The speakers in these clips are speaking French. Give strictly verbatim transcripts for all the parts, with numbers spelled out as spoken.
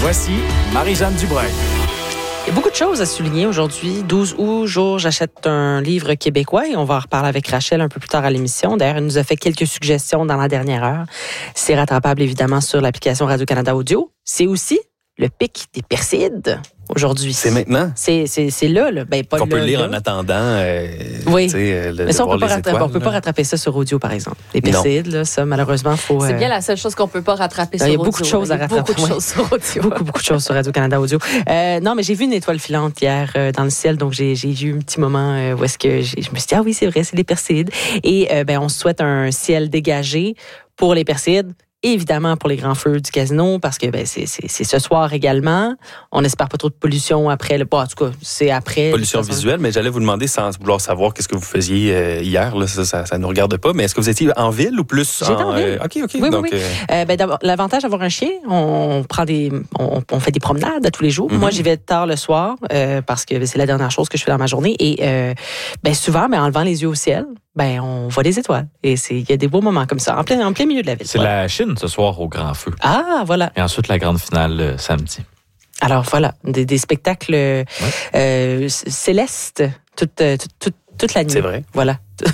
Voici Marie-Jeanne Dubreuil. Il y a beaucoup de choses à souligner aujourd'hui. douze août, jour, j'achète un livre québécois et on va en reparler avec Rachel un peu plus tard à l'émission. D'ailleurs, elle nous a fait quelques suggestions dans la dernière heure. C'est rattrapable évidemment sur l'application Radio-Canada Audio. C'est aussi le pic des Perséides aujourd'hui. C'est maintenant? C'est, c'est, c'est là, là. Ben, pas qu'on là, peut lire là. en attendant. Euh, oui. Le, Mais ça, on peut pas rattraper, étoiles, on peut pas rattraper ça sur audio, par exemple. Les Perséides, là, ça, malheureusement, faut. C'est euh... bien la seule chose qu'on peut pas rattraper il sur y a audio. beaucoup de choses à rattraper. Beaucoup de choses sur audio. beaucoup, beaucoup de choses sur Radio-Canada Audio. Euh, non, mais j'ai vu une étoile filante hier euh, dans le ciel, donc j'ai, j'ai eu un petit moment euh, où est-ce que j'ai, je me suis dit, ah oui, c'est vrai, c'est les Perséides. Et euh, ben, on se souhaite un ciel dégagé pour les Perséides. Évidemment pour les grands feux du casino, parce que ben, c'est, c'est, c'est ce soir également. On n'espère pas trop de pollution après. Le... Bon, en tout cas, c'est après. Pollution visuelle, mais j'allais vous demander, sans vouloir savoir qu'est-ce que vous faisiez euh, hier, là, ça, ça, ça nous regarde pas, mais est-ce que vous étiez en ville ou plus J'étais en... en ville. Euh, OK, OK. Oui, donc, oui, oui. Euh... Euh, ben, d'abord, l'avantage d'avoir un chien, on prend des, on, on fait des promenades à tous les jours. Mm-hmm. Moi, j'y vais tard le soir, euh, parce que c'est la dernière chose que je fais dans ma journée. Et euh, ben, souvent, ben, en levant les yeux au ciel, ben, on voit des étoiles. Et c'est, il y a des beaux moments comme ça, en plein, en plein milieu de la ville. C'est voilà. La Chine ce soir au Grand Feu. Ah, voilà. Et ensuite, la grande finale euh, samedi. Alors, voilà, des, des spectacles ouais. euh, célestes toute, toute, toute, toute la nuit. C'est vrai. Voilà.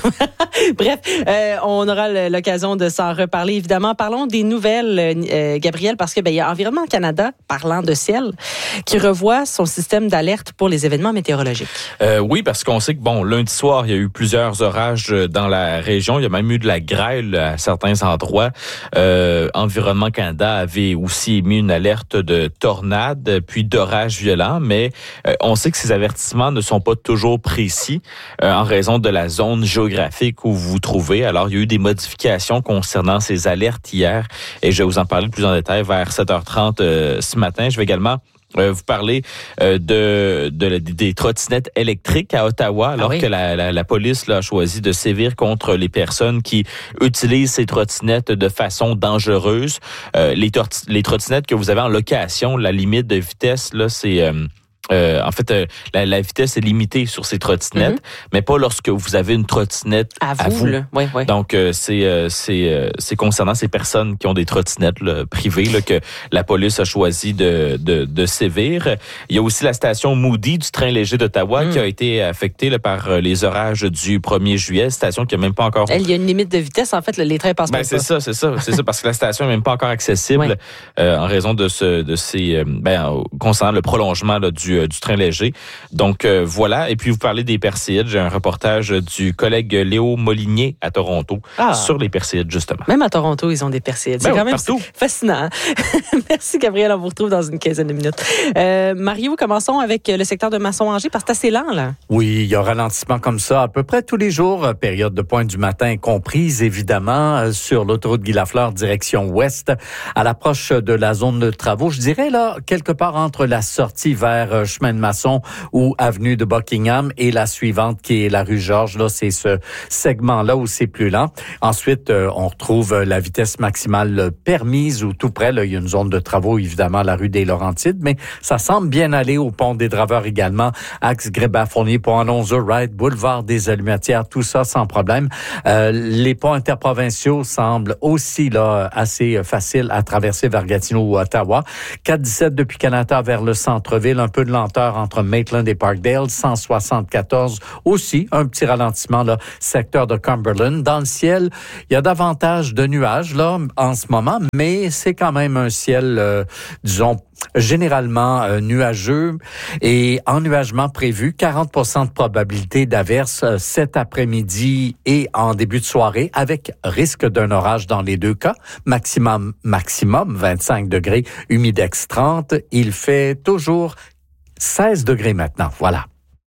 Bref, euh, on aura l'occasion de s'en reparler, évidemment. Parlons des nouvelles, euh, Gabriel, parce que ben, il y a Environnement Canada, parlant de ciel, qui revoit son système d'alerte pour les événements météorologiques. Euh, oui, parce qu'on sait que, bon, lundi soir, il y a eu plusieurs orages dans la région. Il y a même eu de la grêle à certains endroits. Euh, Environnement Canada avait aussi émis une alerte de tornade, puis d'orages violents, mais euh, on sait que ces avertissements ne sont pas toujours précis euh, en raison de la zone géographique où vous vous trouvez. Alors, il y a eu des modifications concernant ces alertes hier et je vais vous en parler plus en détail vers sept heures trente euh, ce matin. Je vais également euh, vous parler euh, de, de des trottinettes électriques à Ottawa, alors ah oui. que la, la, la police là, a choisi de sévir contre les personnes qui utilisent ces trottinettes de façon dangereuse. Euh, les, torti- les trottinettes que vous avez en location, la limite de vitesse, là, c'est... Euh, Euh, en fait, euh, la, la vitesse est limitée sur ces trottinettes, mm-hmm. mais pas lorsque vous avez une trottinette à vous. À vous. Là. Oui, oui. Donc, euh, c'est euh, c'est euh, c'est concernant ces personnes qui ont des trottinettes là, privées là, que la police a choisi de, de de sévir. Il y a aussi la station Moody du train léger d'Ottawa mm. qui a été affectée là, par les orages du premier juillet. Station qui a même pas encore. Elle, il y a une limite de vitesse. En fait, là, les trains passent ben, pas. C'est ça, c'est ça, c'est ça, parce que la station est même pas encore accessible oui. euh, en raison de ce de ces euh, ben concernant le prolongement là, du du train léger. Donc, euh, voilà. Et puis, vous parlez des Perséides. J'ai un reportage du collègue Léo Molinier à Toronto ah. sur les Perséides, justement. Même à Toronto, ils ont des Perséides. Ben c'est oui, quand même partout. fascinant. Merci, Gabriel. On vous retrouve dans une quinzaine de minutes. Euh, Mario, commençons avec le secteur de Masson-Angers, parce que c'est assez lent, là. Oui, il y a un ralentissement comme ça à peu près tous les jours, période de pointe du matin comprise, évidemment, sur l'autoroute Guy-Lafleur, direction ouest, à l'approche de la zone de travaux. Je dirais, là, quelque part entre la sortie vers chemin de Masson ou avenue de Buckingham et la suivante qui est la rue Georges. Là, c'est ce segment-là où c'est plus lent. Ensuite, euh, on retrouve la vitesse maximale permise ou tout près. Là, il y a une zone de travaux, évidemment, à la rue des Laurentides, mais ça semble bien aller au pont des Draveurs également. Axe Grébin-Fournier, pont Alonzo, Wright, boulevard des Allumetières, tout ça sans problème. Euh, les ponts interprovinciaux semblent aussi là assez faciles à traverser vers Gatineau ou Ottawa. quatre dix-sept depuis Canada vers le centre-ville, un peu de lenteur entre Maitland et Parkdale, cent soixante-quatorze aussi, un petit ralentissement là, secteur de Cumberland. Dans le ciel, il y a davantage de nuages là en ce moment, mais c'est quand même un ciel, euh, disons, généralement euh, nuageux et ennuagement prévu, quarante pour cent de probabilité d'averse euh, cet après-midi et en début de soirée, avec risque d'un orage dans les deux cas, maximum maximum vingt-cinq degrés, humidex trente, il fait toujours seize degrés maintenant, voilà.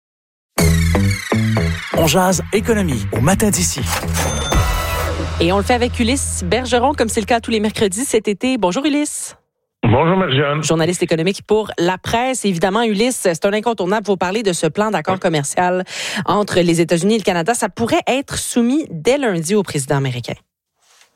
On jase économie au matin d'ici. Et on le fait avec Ulysse Bergeron, comme c'est le cas tous les mercredis cet été. Bonjour Ulysse. Bonjour Marie-Jeanne. Journaliste économique pour La Presse. Évidemment, Ulysse, c'est un incontournable pour parler de ce plan d'accord commercial entre les États-Unis et le Canada. Ça pourrait être soumis dès lundi au président américain.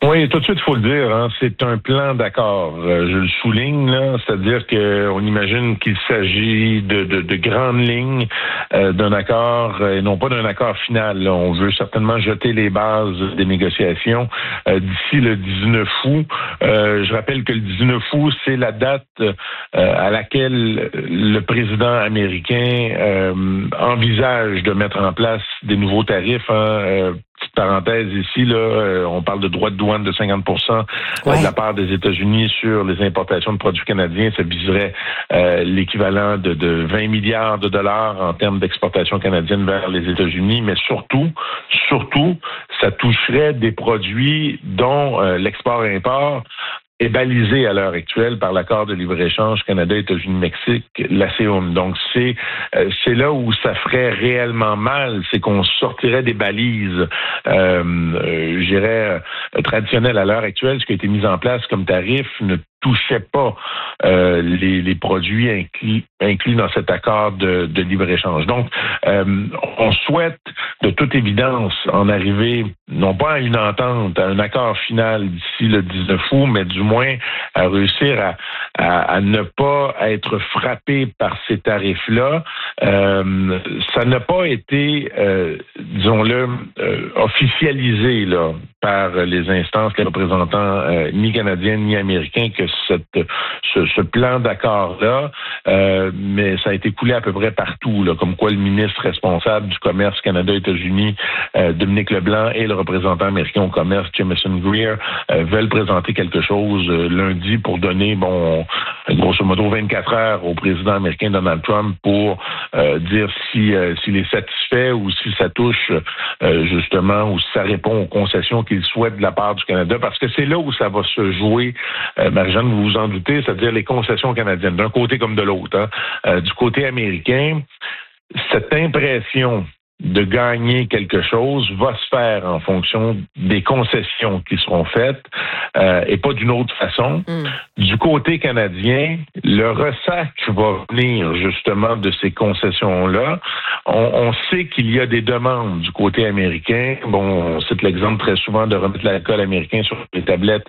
Oui, tout de suite, il faut le dire, hein, c'est un plan d'accord. Euh, je le souligne, là, c'est-à-dire qu'on imagine qu'il s'agit de, de, de grandes lignes euh, d'un accord euh, et non pas d'un accord final. Là. On veut certainement jeter les bases des négociations euh, d'ici le dix-neuf août. Euh, je rappelle que le dix-neuf août, c'est la date euh, à laquelle le président américain euh, envisage de mettre en place des nouveaux tarifs. Hein, euh, Petite parenthèse ici, là, euh, on parle de droits de douane de cinquante pour cent ouais. de la part des États-Unis sur les importations de produits canadiens. Ça viserait euh, l'équivalent de, de vingt milliards de dollars en termes d'exportation canadienne vers les États-Unis. Mais surtout, surtout, ça toucherait des produits dont euh, l'export-import est balisé à l'heure actuelle par l'accord de libre-échange Canada, États-Unis, Mexique, l'A C E U M. Donc, c'est euh, c'est là où ça ferait réellement mal, c'est qu'on sortirait des balises, euh, euh, je dirais, euh, traditionnelles à l'heure actuelle. Ce qui a été mis en place comme tarif ne touchait pas euh, les, les produits inclus, inclus dans cet accord de, de libre-échange. Donc, euh, on souhaite de toute évidence en arriver, non pas à une entente, à un accord final d'ici le dix-neuf août, mais du moins à réussir à, à, à ne pas être frappé par ces tarifs-là. Euh, ça n'a pas été, euh, disons-le, euh, officialisé là, par les instances, les représentants euh, ni canadiens ni américains que cette, ce, ce plan d'accord-là, euh, mais ça a été coulé à peu près partout, là, comme quoi le ministre responsable du commerce Canada-États-Unis, euh, Dominique Leblanc, et le représentant américain au commerce, Jameson Greer, euh, veulent présenter quelque chose euh, lundi pour donner, bon, grosso modo vingt-quatre heures au président américain Donald Trump pour euh, dire si euh, s'il est satisfait ou si ça touche euh, justement ou si ça répond aux concessions qu'il souhaite de la part du Canada, parce que c'est là où ça va se jouer, euh, Marie-Jeanne, vous vous en doutez, c'est-à-dire les concessions canadiennes, d'un côté comme de l'autre. Hein. Euh, du côté américain, cette impression de gagner quelque chose va se faire en fonction des concessions qui seront faites euh, et pas d'une autre façon. Mm. Du côté canadien, le ressac va venir justement de ces concessions-là. On, on sait qu'il y a des demandes du côté américain. Bon, on cite l'exemple très souvent de remettre l'alcool américain sur les tablettes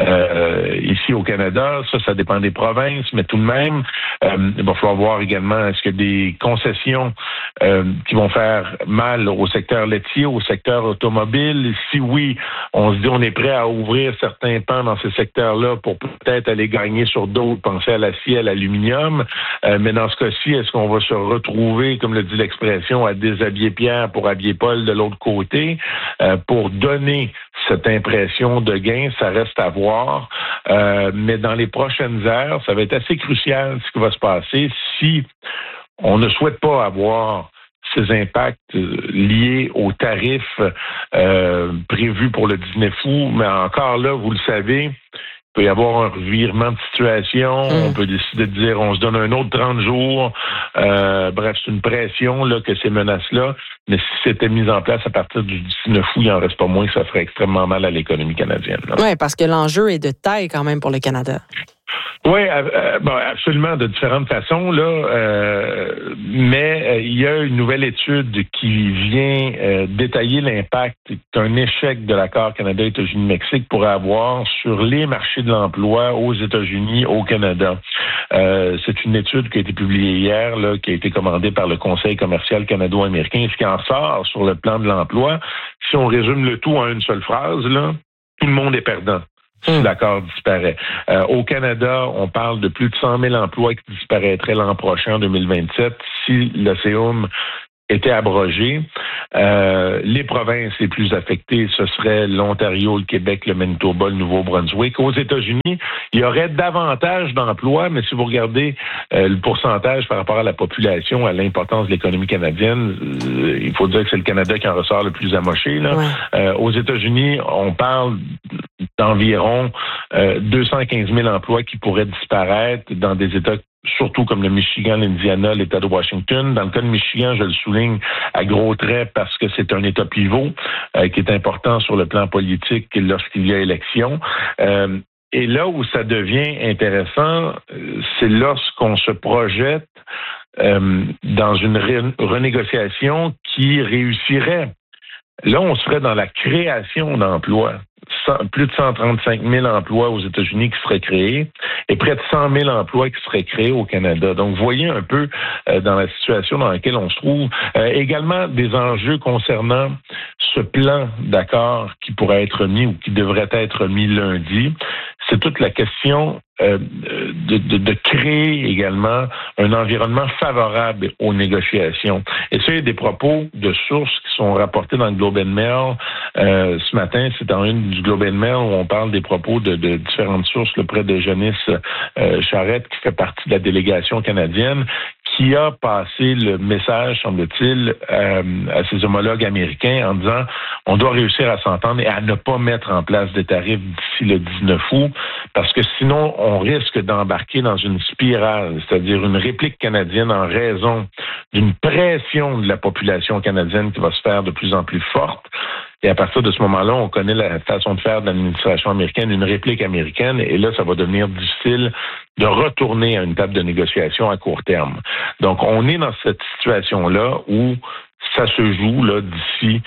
euh, ici au Canada. Ça, ça dépend des provinces, mais tout de même, euh, il va falloir voir également est-ce qu'il y a des concessions euh, qui vont faire mal au secteur laitier, au secteur automobile. Si oui, on se dit on est prêt à ouvrir certains pans dans ces secteurs-là pour peut-être aller gagner sur d'autres, penser à l'acier, à l'aluminium. Euh, mais dans ce cas-ci, est-ce qu'on va se retrouver, comme le dit l'expression, à déshabiller Pierre pour habiller Paul de l'autre côté, euh, pour donner cette impression de gain? Ça reste à voir. Euh, mais dans les prochaines heures, ça va être assez crucial ce qui va se passer si on ne souhaite pas avoir ces impacts liés aux tarifs euh, prévus pour le dix-neuf août. Mais encore là, vous le savez, il peut y avoir un revirement de situation. Mmh. On peut décider de dire on se donne un autre trente jours. Euh, bref, c'est une pression là, que ces menaces-là. Mais si c'était mis en place à partir du dix-neuf août, il n'en reste pas moins que ça ferait extrêmement mal à l'économie canadienne. Oui, parce que l'enjeu est de taille quand même pour le Canada. Oui, euh, bon, absolument, de différentes façons, là. Euh, mais euh, il y a une nouvelle étude qui vient euh, détailler l'impact qu'un échec de l'accord Canada-États-Unis-Mexique pourrait avoir sur les marchés de l'emploi aux États-Unis, au Canada. Euh, c'est une étude qui a été publiée hier, là, qui a été commandée par le Conseil commercial canado-américain. Ce qui en sort sur le plan de l'emploi, si on résume le tout en une seule phrase, là, tout le monde est perdant si l'accord disparaît. Euh, au Canada, on parle de plus de cent mille emplois qui disparaîtraient l'an prochain, en deux mille vingt-sept, si l'A C E U M était abrogé. Euh, les provinces les plus affectées, ce serait l'Ontario, le Québec, le Manitoba, le Nouveau-Brunswick. Aux États-Unis, il y aurait davantage d'emplois, mais si vous regardez euh, le pourcentage par rapport à la population, à l'importance de l'économie canadienne, euh, il faut dire que c'est le Canada qui en ressort le plus amoché. Là. Ouais. Euh, aux États-Unis, on parle d'environ euh, deux cent quinze mille emplois qui pourraient disparaître dans des États surtout comme le Michigan, l'Indiana, l'État de Washington. Dans le cas de Michigan, je le souligne à gros traits parce que c'est un État pivot euh, qui est important sur le plan politique lorsqu'il y a élection. Euh, et là où ça devient intéressant, c'est lorsqu'on se projette euh, dans une ré- renégociation qui réussirait Là, on serait dans la création d'emplois. Plus de cent trente-cinq mille emplois aux États-Unis qui seraient créés et près de cent mille emplois qui seraient créés au Canada. Donc, vous voyez un peu euh, dans la situation dans laquelle on se trouve. Euh, également, des enjeux concernant ce plan d'accord qui pourrait être mis ou qui devrait être mis lundi. C'est toute la question euh, de, de, de créer également un environnement favorable aux négociations. Et ça, il y a des propos de sources qui sont rapportés dans le Globe and Mail. Euh, ce matin, c'est dans une du Globe and Mail où on parle des propos de, de différentes sources là, près de Janice euh, Charette, qui fait partie de la délégation canadienne, qui a passé le message, semble-t-il, euh, à ses homologues américains en disant on doit réussir à s'entendre et à ne pas mettre en place des tarifs d'ici le dix-neuf août, parce que sinon, on risque d'embarquer dans une spirale, c'est-à-dire une réplique canadienne en raison d'une pression de la population canadienne qui va se faire de plus en plus forte. Et à partir de ce moment-là, on connaît la façon de faire de l'administration américaine, une réplique américaine, et là, ça va devenir difficile de retourner à une table de négociation à court terme. Donc, on est dans cette situation-là où ça se joue là d'ici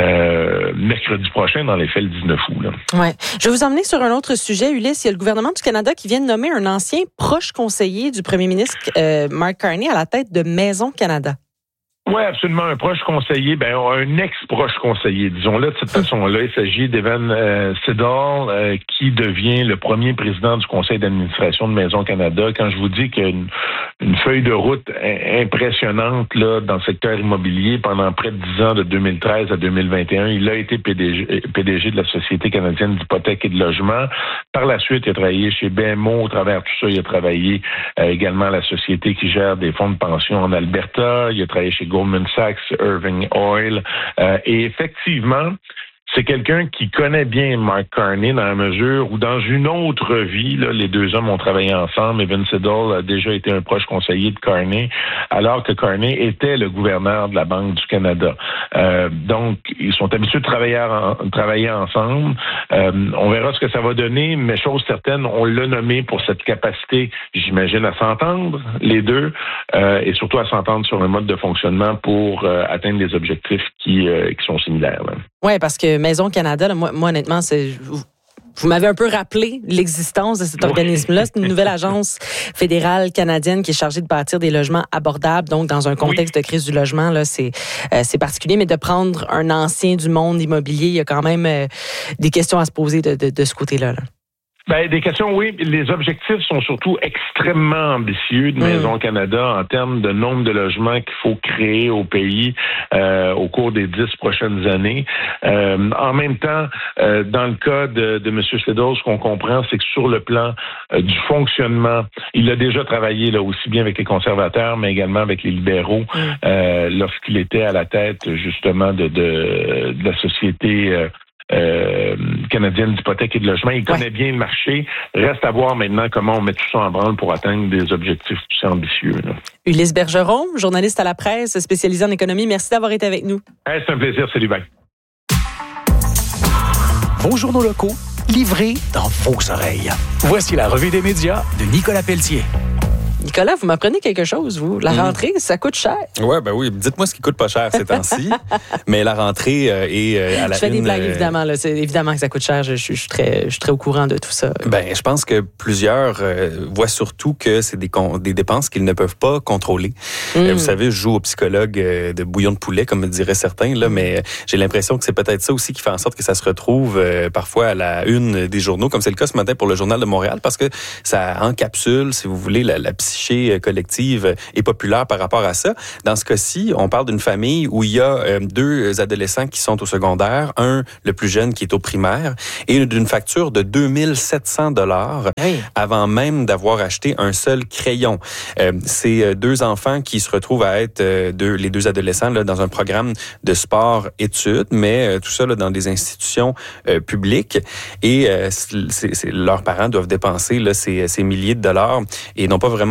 euh, mercredi prochain, dans les faits, le dix-neuf août. Là. Ouais. Je vais vous emmener sur un autre sujet, Ulysse. Il y a le gouvernement du Canada qui vient de nommer un ancien proche conseiller du premier ministre, euh, Mark Carney, à la tête de Maison Canada. Oui, absolument. Un proche conseiller, ben un ex-proche conseiller, disons-le de cette façon-là. Il s'agit d'Evan euh, Siddall, euh, qui devient le premier président du conseil d'administration de Maison Canada. Quand je vous dis qu'il y a une, une feuille de route impressionnante là dans le secteur immobilier pendant près de dix ans, de deux mille treize à deux mille vingt et un, il a été P D G, P D G de la Société canadienne d'hypothèques et de logement. Par la suite, il a travaillé chez B M O. Au travers de tout ça, il a travaillé euh, également à la société qui gère des fonds de pension en Alberta. Il a travaillé chez Goldman Sachs, Irving Oil. Euh, et effectivement, c'est quelqu'un qui connaît bien Mark Carney dans la mesure où dans une autre vie, là, les deux hommes ont travaillé ensemble. Evan Siddall a déjà été un proche conseiller de Carney, alors que Carney était le gouverneur de la Banque du Canada. Euh, donc, ils sont habitués de travailler, en, travailler ensemble. Euh, on verra ce que ça va donner, mais chose certaine, on l'a nommé pour cette capacité, j'imagine, à s'entendre, les deux, euh, et surtout à s'entendre sur un mode de fonctionnement pour euh, atteindre des objectifs qui, euh, qui sont similaires. Oui, parce que Maison Canada, là, moi, moi, honnêtement, c'est... Vous m'avez un peu rappelé l'existence de cet organisme-là. C'est une nouvelle agence fédérale canadienne qui est chargée de bâtir des logements abordables. Donc, dans un contexte oui. de crise du logement, là, c'est, euh, c'est particulier. Mais de prendre un ancien du monde immobilier, il y a quand même euh, des questions à se poser de, de, de ce côté-là. Là. Ben, des questions, oui. Les objectifs sont surtout extrêmement ambitieux de Maison mmh. Canada en termes de nombre de logements qu'il faut créer au pays euh, au cours des dix prochaines années. Euh, en même temps, euh, dans le cas de, de M. Siddall, ce qu'on comprend, c'est que sur le plan euh, du fonctionnement, il a déjà travaillé là aussi bien avec les conservateurs, mais également avec les libéraux mmh. euh, lorsqu'il était à la tête justement de, de, de la société euh, Euh, canadienne d'hypothèques et de logement. Il connaît ouais. bien le marché. Reste à voir maintenant comment on met tout ça en branle pour atteindre des objectifs plus ambitieux. Là. Ulysse Bergeron, journaliste à la presse, spécialisé en économie. Merci d'avoir été avec nous. Hey, c'est un plaisir. Salut, bye. Vos journaux locaux, livrés dans vos oreilles. Voici la revue des médias de Nicolas Pelletier. Nicolas, vous m'apprenez quelque chose, vous. La rentrée, mmh. ça coûte cher. Oui, ben oui. Dites-moi ce qui coûte pas cher ces temps-ci. Mais la rentrée euh, est euh, à la Je fais une, des blagues, euh... évidemment. Là. C'est, évidemment que ça coûte cher. Je, je, je, suis très, je suis très au courant de tout ça. Ben, je pense que plusieurs euh, voient surtout que c'est des, con- des dépenses qu'ils ne peuvent pas contrôler. Mmh. Euh, vous savez, je joue au psychologue euh, de bouillon de poulet, comme me diraient certains, là, mais j'ai l'impression que c'est peut-être ça aussi qui fait en sorte que ça se retrouve euh, parfois à la une des journaux, comme c'est le cas ce matin pour le Journal de Montréal, parce que ça encapsule, si vous voulez, la, la psyché collective et populaire par rapport à ça. Dans ce cas-ci, on parle d'une famille où il y a euh, deux adolescents qui sont au secondaire, un, le plus jeune, qui est au primaire, et d'une facture de deux mille sept cents dollars oui. avant même d'avoir acheté un seul crayon. Euh, c'est deux enfants qui se retrouvent à être euh, deux, les deux adolescents là, dans un programme de sport-études, mais euh, tout ça là, dans des institutions euh, publiques, et euh, c'est, c'est, leurs parents doivent dépenser là, ces, ces milliers de dollars et n'ont pas vraiment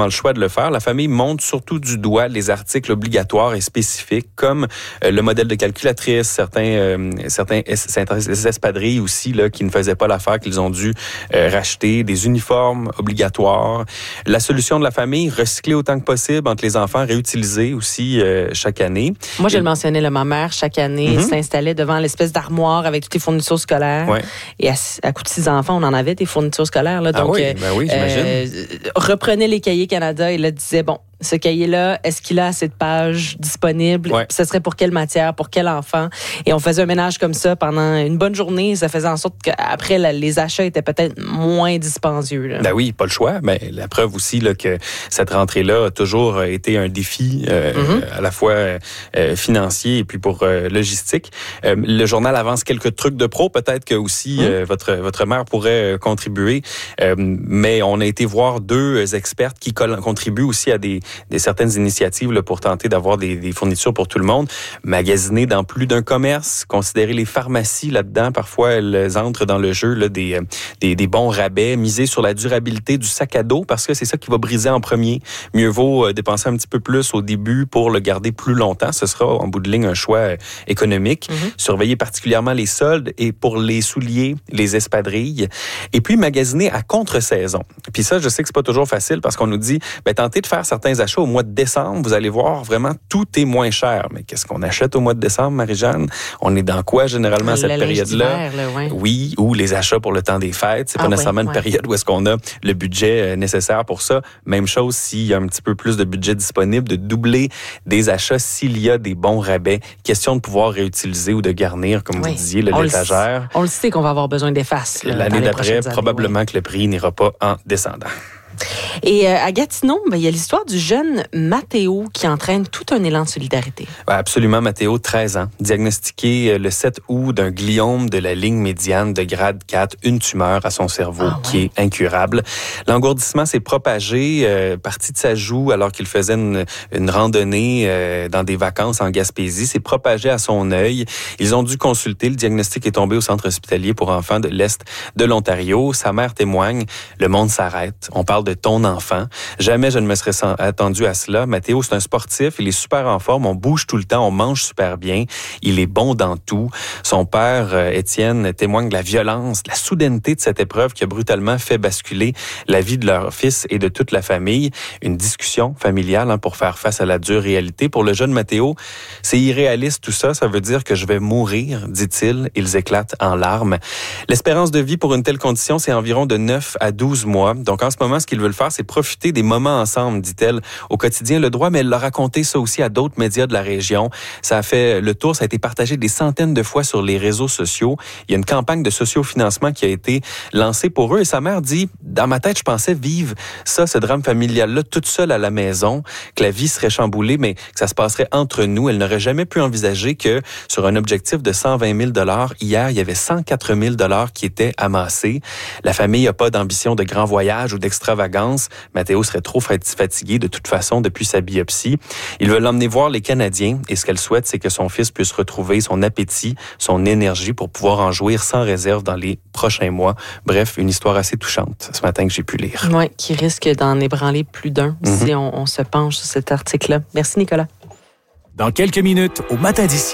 le choix de le faire. La famille montre surtout du doigt les articles obligatoires et spécifiques, comme euh, le modèle de calculatrice, certains, euh, certains espadrilles aussi là, qui ne faisaient pas l'affaire, qu'ils ont dû euh, racheter, des uniformes obligatoires. La solution de la famille, recycler autant que possible entre les enfants, réutiliser aussi euh, chaque année. Moi, je et... le mentionnais, là, ma mère, chaque année, mm-hmm. s'installait devant l'espèce d'armoire avec toutes les fournitures scolaires. Ouais. Et à, à coup de six enfants, on en avait des fournitures scolaires. Là, donc, ah oui, ben oui, j'imagine. Euh, reprenait les cahiers Canada et là, disait, bon, ce cahier-là, est-ce qu'il a assez de pages disponibles? Ouais. Ce serait pour quelle matière, pour quel enfant? Et on faisait un ménage comme ça pendant une bonne journée. Ça faisait en sorte qu'après, la, les achats étaient peut-être moins dispendieux. Là. Ben oui, pas le choix. Mais la preuve aussi là, que cette rentrée-là a toujours été un défi euh, mm-hmm. à la fois euh, financier et puis pour euh, logistique. Euh, le journal avance quelques trucs de pro. Peut-être que aussi mm-hmm. euh, votre, votre mère pourrait euh, contribuer. Euh, mais on a été voir deux expertes qui col- contribuent aussi à des des certaines initiatives là, pour tenter d'avoir des, des fournitures pour tout le monde. Magasiner dans plus d'un commerce, considérer les pharmacies là-dedans. Parfois, elles entrent dans le jeu là, des, des, des bons rabais. Miser sur la durabilité du sac à dos parce que c'est ça qui va briser en premier. Mieux vaut euh, dépenser un petit peu plus au début pour le garder plus longtemps. Ce sera, en bout de ligne, un choix euh, économique. Mm-hmm. Surveiller particulièrement les soldes et pour les souliers, les espadrilles. Et puis, magasiner à contre-saison. Puis ça, je sais que c'est pas toujours facile parce qu'on nous dit, ben, tentez de faire certains achats au mois de décembre, vous allez voir, vraiment, tout est moins cher. Mais qu'est-ce qu'on achète au mois de décembre, Marie-Jeanne? On est dans quoi, généralement, cette la période-là? Là, ouais. Oui, ou les achats pour le temps des fêtes. C'est ah, pas nécessairement ouais, une ouais. période où est-ce qu'on a le budget nécessaire pour ça. Même chose s'il y a un petit peu plus de budget disponible, de doubler des achats s'il y a des bons rabais. Question de pouvoir réutiliser ou de garnir, comme oui. vous disiez, le, l'étagère. Le, on le sait qu'on va avoir besoin d'efface. Là, L'année d'après, probablement années, que le prix n'ira pas en descendant. Et euh, à Gatineau, ben, il y a l'histoire du jeune Mathéo qui entraîne tout un élan de solidarité. Ouais, absolument, Mathéo, treize ans, diagnostiqué le sept août d'un gliome de la ligne médiane de grade quatre, une tumeur à son cerveau ah, qui ouais. est incurable. L'engourdissement s'est propagé, euh, parti de sa joue alors qu'il faisait une, une randonnée euh, dans des vacances en Gaspésie, s'est propagé à son œil. Ils ont dû consulter, le diagnostic est tombé au centre hospitalier pour enfants de l'Est de l'Ontario. Sa mère témoigne, le monde s'arrête. On parle de ton enfant. Jamais je ne me serais attendu à cela. Mathéo, c'est un sportif, il est super en forme, on bouge tout le temps, on mange super bien, il est bon dans tout. Son père, Étienne, témoigne de la violence, de la soudaineté de cette épreuve qui a brutalement fait basculer la vie de leur fils et de toute la famille. Une discussion familiale hein, pour faire face à la dure réalité. Pour le jeune Mathéo, c'est irréaliste tout ça, ça veut dire que je vais mourir, dit-il. Ils éclatent en larmes. L'espérance de vie pour une telle condition, c'est environ de neuf à douze mois. Donc en ce moment, ce qu'ils veulent faire, c'est profiter des moments ensemble, dit-elle, au quotidien Le Droit, mais elle l'a raconté ça aussi à d'autres médias de la région. Ça a fait le tour, ça a été partagé des centaines de fois sur les réseaux sociaux. Il y a une campagne de sociofinancement qui a été lancée pour eux et sa mère dit, dans ma tête, je pensais vivre ça, ce drame familial-là, toute seule à la maison, que la vie serait chamboulée, mais que ça se passerait entre nous. Elle n'aurait jamais pu envisager que sur un objectif de cent vingt mille dollars, hier, il y avait cent quatre mille dollars qui étaient amassés. La famille n'a pas d'ambition de grand voyage ou d'extravagance. Mathéo serait trop fatigué de toute façon depuis sa biopsie. Ils veulent l'emmener voir les Canadiens et ce qu'elle souhaite, c'est que son fils puisse retrouver son appétit, son énergie pour pouvoir en jouir sans réserve dans les prochains mois. Bref, une histoire assez touchante ce matin que j'ai pu lire. Oui, qui risque d'en ébranler plus d'un mm-hmm. si on, on se penche sur cet article-là. Merci, Nicolas. Dans quelques minutes, au Matin d'ici.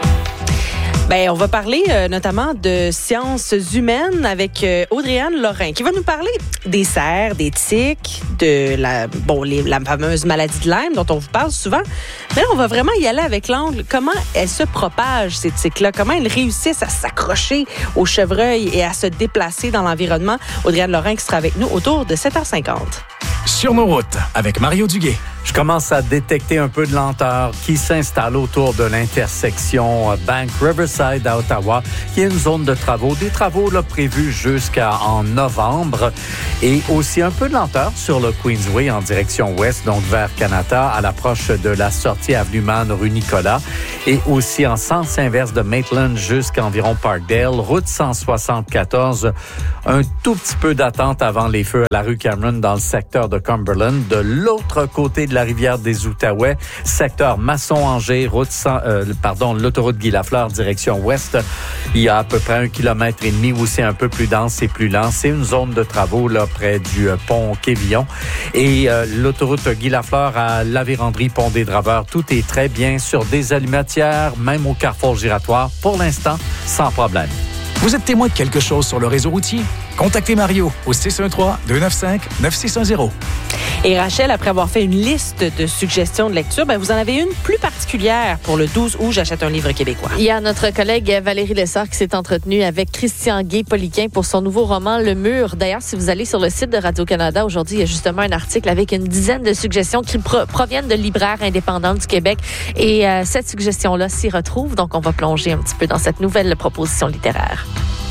Ben, on va parler euh, notamment de sciences humaines avec euh, Audrey-Anne Lorrain, qui va nous parler des cerfs, des tiques, de la, bon, les, la fameuse maladie de Lyme dont on vous parle souvent. Mais là, on va vraiment y aller avec l'angle. Comment elles se propagent, ces tiques-là? Comment elles réussissent à s'accrocher au chevreuil et à se déplacer dans l'environnement? Audrey-Anne Lorrain qui sera avec nous autour de sept heures cinquante. Sur nos routes, avec Mario Duguay. Je commence à détecter un peu de lenteur qui s'installe autour de l'intersection Bank Riverside à Ottawa, qui est une zone de travaux. Des travaux là, prévus jusqu'en novembre. Et aussi un peu de lenteur sur le Queensway en direction ouest, donc vers Kanata, à l'approche de la sortie Avenue Man, rue Nicolas. Et aussi en sens inverse de Maitland jusqu'à environ Parkdale. Route cent soixante-quatorze. Un tout petit peu d'attente avant les feux à la rue Cameron dans le secteur de Cumberland. De l'autre côté de de la rivière des Outaouais, secteur Masson-Angers, route cent, euh, pardon, l'autoroute Guy Lafleur, direction ouest. Il y a à peu près un kilomètre et demi où c'est un peu plus dense et plus lent. C'est une zone de travaux là près du euh, pont Quévillon. Et euh, l'autoroute Guy Lafleur à la Vérandrie, pont des Draveurs, tout est très bien sur des allumatières, même au carrefour giratoire. Pour l'instant, sans problème. Vous êtes témoin de quelque chose sur le réseau routier? Contactez Mario au six un trois, deux neuf cinq, neuf six un zéro. Et Rachel, après avoir fait une liste de suggestions de lecture, ben vous en avez une plus particulière pour le douze août, j'achète un livre québécois. Il y a notre collègue Valérie Lessard qui s'est entretenue avec Christian Gay-Poliquin pour son nouveau roman Le Mur. D'ailleurs, si vous allez sur le site de Radio-Canada, aujourd'hui, il y a justement un article avec une dizaine de suggestions qui pro- proviennent de libraires indépendants du Québec. Et euh, cette suggestion-là s'y retrouve. Donc, on va plonger un petit peu dans cette nouvelle proposition littéraire.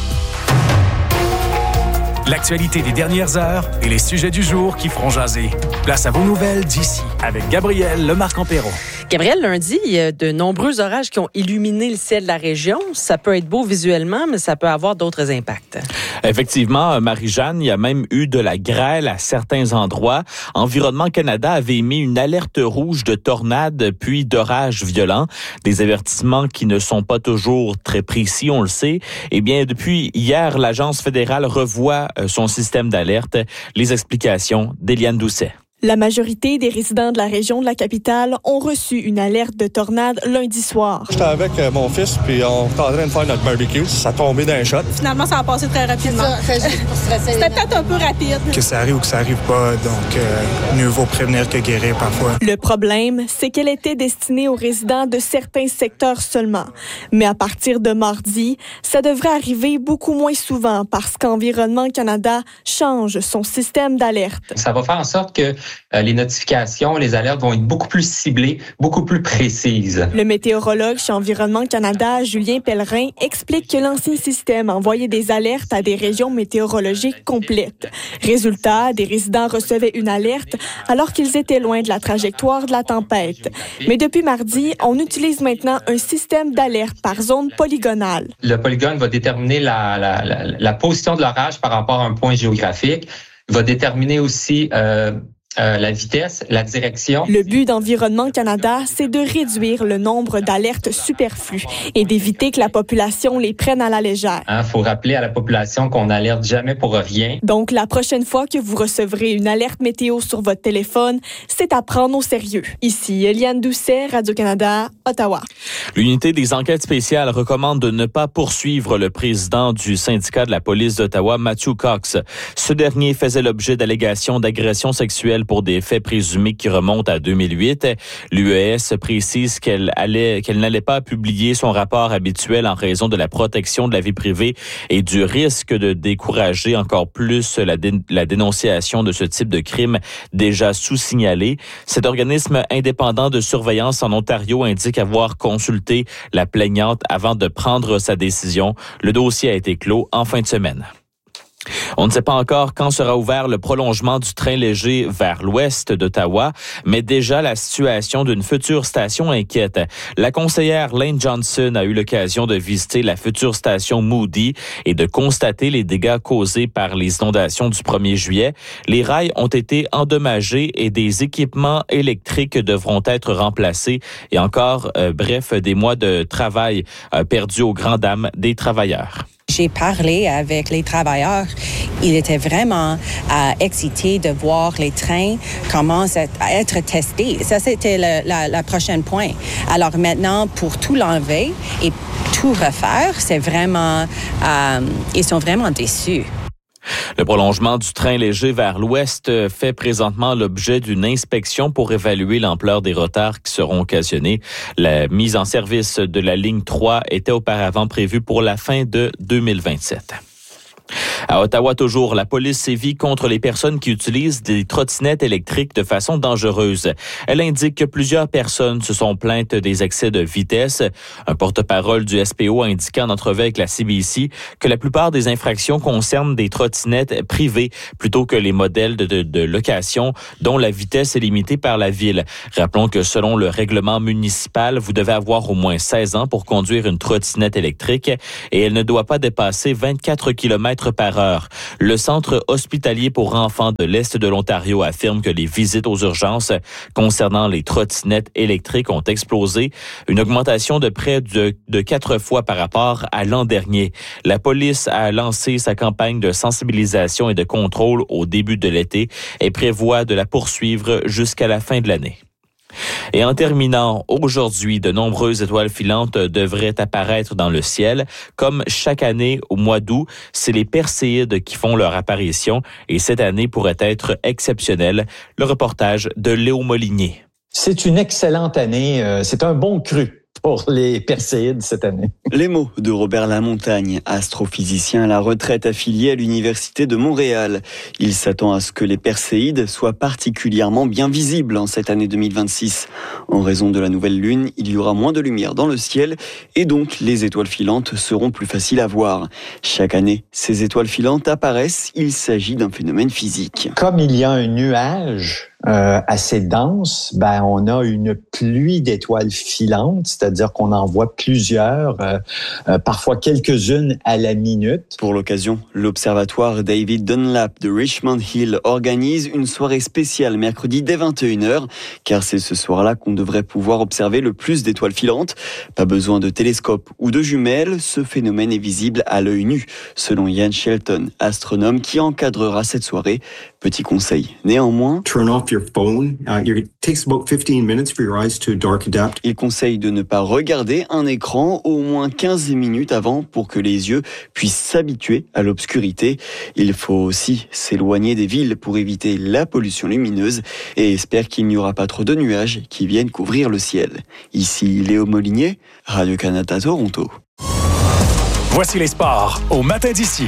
L'actualité des dernières heures et les sujets du jour qui feront jaser. Place à vos nouvelles d'ici avec Gabriel Lemarque-Empéron. Gabriel, lundi, il y a de nombreux orages qui ont illuminé le ciel de la région. Ça peut être beau visuellement, mais ça peut avoir d'autres impacts. Effectivement, Marie-Jeanne, il y a même eu de la grêle à certains endroits. Environnement Canada avait émis une alerte rouge de tornades puis d'orages violents. Des avertissements qui ne sont pas toujours très précis, on le sait. Eh bien, depuis hier, l'Agence fédérale revoit son système d'alerte. Les explications d'Éliane Doucet. La majorité des résidents de la région de la capitale ont reçu une alerte de tornade lundi soir. J'étais avec mon fils, puis on était en train de faire notre barbecue. Ça a tombé d'un shot. Finalement, ça a passé très rapidement. C'était peut-être un peu rapide. Que ça arrive ou que ça arrive pas, donc euh, mieux vaut prévenir que guérir parfois. Le problème, c'est qu'elle était destinée aux résidents de certains secteurs seulement. Mais à partir de mardi, ça devrait arriver beaucoup moins souvent parce qu'Environnement Canada change son système d'alerte. Ça va faire en sorte que Euh, les notifications, les alertes vont être beaucoup plus ciblées, beaucoup plus précises. Le météorologue chez Environnement Canada, Julien Pellerin, explique que l'ancien système envoyait des alertes à des régions météorologiques complètes. Résultat, des résidents recevaient une alerte alors qu'ils étaient loin de la trajectoire de la tempête. Mais depuis mardi, on utilise maintenant un système d'alerte par zone polygonale. Le polygone va déterminer la, la, la, la position de l'orage par rapport à un point géographique, va déterminer aussi euh, Euh, la vitesse, la direction. Le but d'Environnement Canada, c'est de réduire le nombre d'alertes superflues et d'éviter que la population les prenne à la légère. Il hein, faut rappeler à la population qu'on n'alerte jamais pour rien. Donc, la prochaine fois que vous recevrez une alerte météo sur votre téléphone, c'est à prendre au sérieux. Ici, Éliane Doucet, Radio-Canada, Ottawa. L'unité des enquêtes spéciales recommande de ne pas poursuivre le président du syndicat de la police d'Ottawa, Matthew Cox. Ce dernier faisait l'objet d'allégations d'agression sexuelle pour des faits présumés qui remontent à deux mille huit. L'U E S précise qu'elle allait, qu'elle n'allait pas publier son rapport habituel en raison de la protection de la vie privée et du risque de décourager encore plus la, dé, la dénonciation de ce type de crime déjà sous-signalé. Cet organisme indépendant de surveillance en Ontario indique avoir consulté la plaignante avant de prendre sa décision. Le dossier a été clos en fin de semaine. On ne sait pas encore quand sera ouvert le prolongement du train léger vers l'ouest d'Ottawa, mais déjà la situation d'une future station inquiète. La conseillère Lane Johnson a eu l'occasion de visiter la future station Moody et de constater les dégâts causés par les inondations du premier juillet. Les rails ont été endommagés et des équipements électriques devront être remplacés et encore, euh, bref, des mois de travail euh, perdus aux grandes dames des travailleurs. J'ai parlé avec les travailleurs. Ils étaient vraiment euh, excités de voir les trains commencer à être testés. Ça, c'était le la, la prochaine point. Alors maintenant, pour tout l'enlever et tout refaire, c'est vraiment... Euh, ils sont vraiment déçus. Le prolongement du train léger vers l'ouest fait présentement l'objet d'une inspection pour évaluer l'ampleur des retards qui seront occasionnés. La mise en service de la ligne trois était auparavant prévue pour la fin de deux mille vingt-sept. À Ottawa, toujours, la police sévit contre les personnes qui utilisent des trottinettes électriques de façon dangereuse. Elle indique que plusieurs personnes se sont plaintes des excès de vitesse. Un porte-parole du S P O a indiqué en entrevue avec la C B C que la plupart des infractions concernent des trottinettes privées plutôt que les modèles de, de, de location dont la vitesse est limitée par la ville. Rappelons que selon le règlement municipal, vous devez avoir au moins seize ans pour conduire une trottinette électrique et elle ne doit pas dépasser vingt-quatre kilomètres mètres par heure. Le centre hospitalier pour enfants de l'Est de l'Ontario affirme que les visites aux urgences concernant les trottinettes électriques ont explosé, une augmentation de près de, de quatre fois par rapport à l'an dernier. La police a lancé sa campagne de sensibilisation et de contrôle au début de l'été et prévoit de la poursuivre jusqu'à la fin de l'année. Et en terminant, aujourd'hui, de nombreuses étoiles filantes devraient apparaître dans le ciel. Comme chaque année au mois d'août, c'est les Perséides qui font leur apparition et cette année pourrait être exceptionnelle. Le reportage de Léo Molinier. C'est une excellente année. C'est un bon cru pour les Perséides cette année. Les mots de Robert Lamontagne, astrophysicien à la retraite affilié à l'Université de Montréal. Il s'attend à ce que les Perséides soient particulièrement bien visibles en cette année deux mille vingt-six. En raison de la nouvelle lune, il y aura moins de lumière dans le ciel et donc les étoiles filantes seront plus faciles à voir. Chaque année, ces étoiles filantes apparaissent. Il s'agit d'un phénomène physique. Comme il y a un nuage Euh, assez dense, ben on a une pluie d'étoiles filantes, c'est-à-dire qu'on en voit plusieurs, euh, euh, parfois quelques-unes à la minute. Pour l'occasion, l'observatoire David Dunlap de Richmond Hill organise une soirée spéciale mercredi dès vingt et une heures, car c'est ce soir-là qu'on devrait pouvoir observer le plus d'étoiles filantes. Pas besoin de télescope ou de jumelles, ce phénomène est visible à l'œil nu, selon Ian Shelton, astronome qui encadrera cette soirée. Petit conseil, néanmoins, turn off your phone. Uh, it takes about fifteen minutes for your eyes to dark adapt. Il conseille de ne pas regarder un écran au moins quinze minutes avant pour que les yeux puissent s'habituer à l'obscurité. Il faut aussi s'éloigner des villes pour éviter la pollution lumineuse et espère qu'il n'y aura pas trop de nuages qui viennent couvrir le ciel. Ici Léo Molinier, Radio-Canada Toronto. Voici les sports au matin d'ici.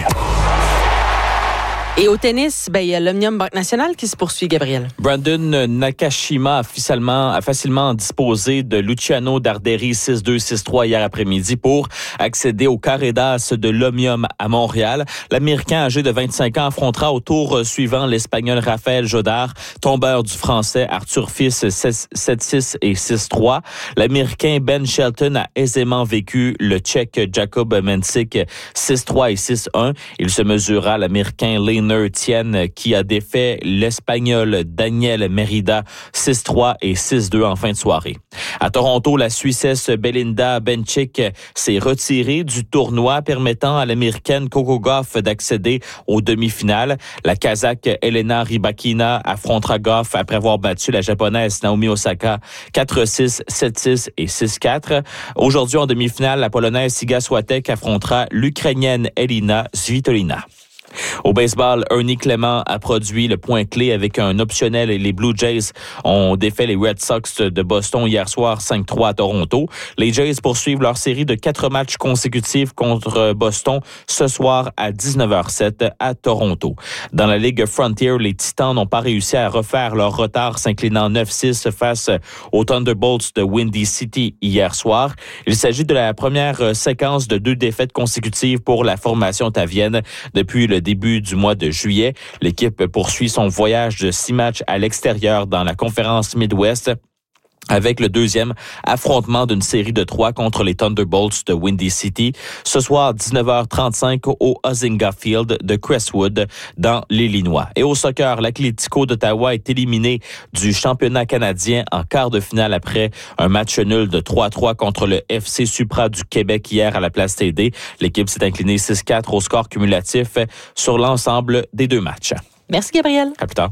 Et au tennis, ben, il y a l'Omnium Banque Nationale qui se poursuit, Gabriel. Brandon Nakashima a facilement, a facilement disposé de Luciano Darderi six deux six trois hier après-midi pour accéder au carré d'as de l'Omnium à Montréal. L'Américain âgé de vingt-cinq ans affrontera au tour suivant l'Espagnol Rafael Jodar, tombeur du Français Arthur Fils sept six et six trois. L'Américain Ben Shelton a aisément vécu le Tchèque Jakub Mensik six trois et six un. Il se mesurera à l'Américain Lane Tien qui a défait l'Espagnol Daniel Merida six trois et six deux en fin de soirée. À Toronto, la Suissesse Belinda Bencic s'est retirée du tournoi permettant à l'Américaine Coco Gauff d'accéder aux demi-finales. La Kazakh Elena Rybakina affrontera Gauff après avoir battu la Japonaise Naomi Osaka quatre six, sept six et six quatre. Aujourd'hui en demi-finale, la Polonaise Iga Swiatek affrontera l'Ukrainienne Elina Svitolina. Au baseball, Ernie Clement a produit le point clé avec un optionnel et les Blue Jays ont défait les Red Sox de Boston hier soir cinq trois à Toronto. Les Jays poursuivent leur série de quatre matchs consécutifs contre Boston ce soir à dix-neuf heures sept à Toronto. Dans la Ligue Frontier, les Titans n'ont pas réussi à refaire leur retard s'inclinant neuf six face aux Thunderbolts de Windy City hier soir. Il s'agit de la première séquence de deux défaites consécutives pour la formation tavienne depuis le début du mois de juillet. L'équipe poursuit son voyage de six matchs à l'extérieur dans la conférence Midwest avec le deuxième affrontement d'une série de trois contre les Thunderbolts de Windy City. Ce soir, dix-neuf heures trente-cinq au Huizenga Field de Crestwood dans l'Illinois. Et au soccer, l'Atlético d'Ottawa est éliminé du championnat canadien en quart de finale après un match nul de trois trois contre le F C Supra du Québec hier à la Place T D. L'équipe s'est inclinée six quatre au score cumulatif sur l'ensemble des deux matchs. Merci, Gabriel. À plus tard.